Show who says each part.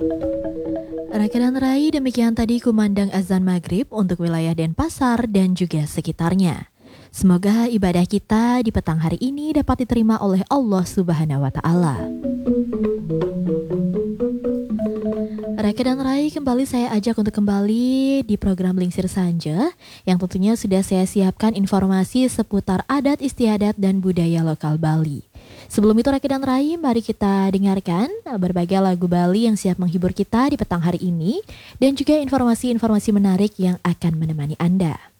Speaker 1: Raka dan Rai, demikian tadi kumandang azan maghrib untuk wilayah Denpasar dan juga sekitarnya. Semoga ibadah kita di petang hari ini dapat diterima oleh Allah Subhanahu wa Ta'ala. Raka dan Rai, kembali saya ajak untuk kembali di program Lingsir Sanja yang tentunya sudah saya siapkan informasi seputar adat istiadat dan budaya lokal Bali. Sebelum itu Raka dan Rai, mari kita dengarkan berbagai lagu Bali yang siap menghibur kita di petang hari ini dan juga informasi-informasi menarik yang akan menemani Anda.